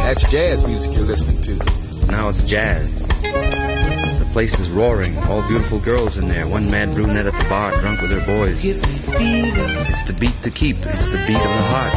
That's jazz music you're listening to. Now it's jazz. The place is roaring. All beautiful girls in there. One mad brunette at the bar, drunk with her boys. It's the beat to keep. It's the beat of the heart.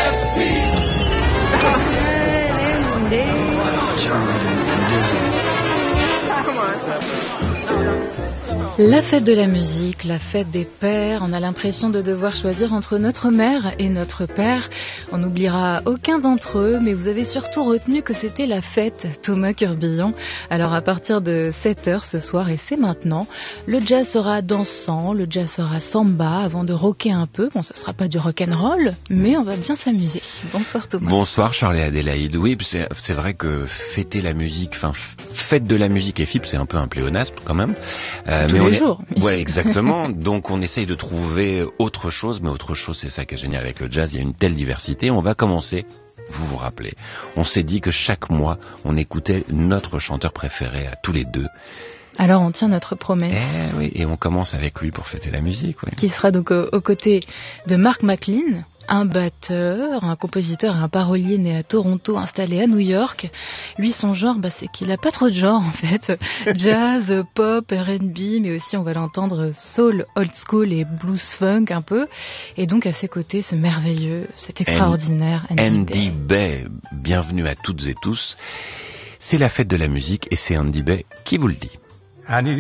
La fête de la musique, la fête des pères, on a l'impression de devoir choisir entre notre mère et notre père. On n'oubliera aucun d'entre eux, mais vous avez surtout retenu que c'était la fête, Thomas Curbillon. Alors à partir de 7h ce soir, et c'est maintenant, le jazz sera dansant, le jazz sera samba, avant de rocker un peu. Bon, ce sera pas du rock'n'roll, mais on va bien s'amuser. Bonsoir Thomas. Bonsoir Charles et Adélaïde. Oui, c'est vrai que fêter la musique, enfin fête de la musique et FIP, c'est un peu un pléonasme quand même. Tous les jours. Ouais, exactement. Donc on essaye de trouver autre chose, mais autre chose, c'est ça qui est génial avec le jazz. Il y a une telle diversité. On va commencer. Vous vous rappelez, on s'est dit que chaque mois, on écoutait notre chanteur préféré à tous les deux. Alors on tient notre promesse. Oui, et on commence avec lui pour fêter la musique. Oui. Qui sera donc aux côtés de Mark McLean, un batteur, un compositeur et un parolier né à Toronto, installé à New York. Lui, son genre, c'est qu'il a pas trop de genre en fait. Jazz, pop, R&B, mais aussi on va l'entendre soul, old school et blues funk un peu. Et donc à ses côtés, ce merveilleux, cet extraordinaire Andy Bey. Bienvenue à toutes et tous. C'est la fête de la musique et c'est Andy Bey qui vous le dit.